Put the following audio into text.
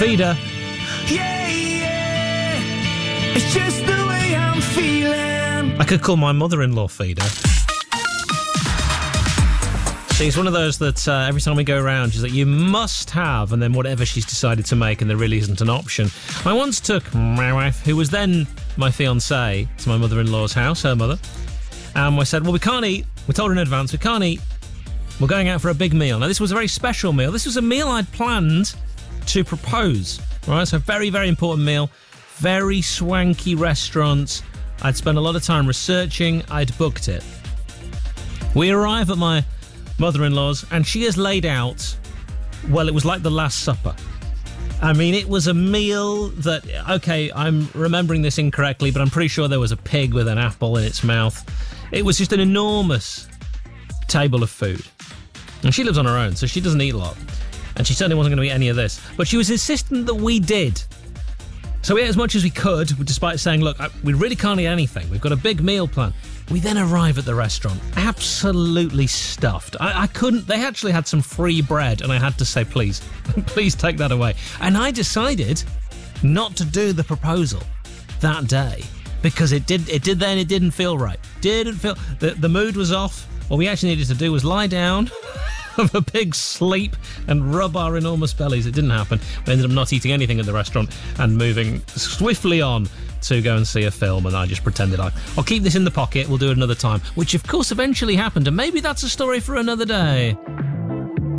Feeder. Yeah, yeah, it's just the way I'm feeling. I could call my mother-in-law Feeder. She's one of those that every time we go around, she's like, you must have, and then whatever she's decided to make, and there really isn't an option. I once took my wife, who was then my fiancée, to my mother-in-law's house, her mother, and I said, well, we can't eat. We told her in advance, we can't eat. We're going out for a big meal. Now, this was a very special meal. This was a meal I'd planned to propose, right? So very, very important meal, very swanky restaurant. I'd spent a lot of time researching. I'd booked it. We arrive at my mother-in-law's, and she has laid out, well, it was like the Last Supper. I mean, it was a meal that, okay, I'm remembering this incorrectly, but I'm pretty sure there was a pig with an apple in its mouth. It was just an enormous table of food. And she lives on her own, so she doesn't eat a lot. And she certainly wasn't going to eat any of this. But she was insistent that we did. So we ate as much as we could, despite saying, look, we really can't eat anything. We've got a big meal plan. We then arrive at the restaurant, absolutely stuffed. I couldn't... They actually had some free bread, and I had to say, please, please take that away. And I decided not to do the proposal that day, because it didn't feel right. Didn't feel... The mood was off. What we actually needed to do was lie down, have a big sleep, and rub our enormous bellies. It didn't happen. We ended up not eating anything at the restaurant and moving swiftly on to go and see a film, and I just pretended I'll keep this in the pocket, we'll do it another time, which of course eventually happened, and maybe that's a story for another day.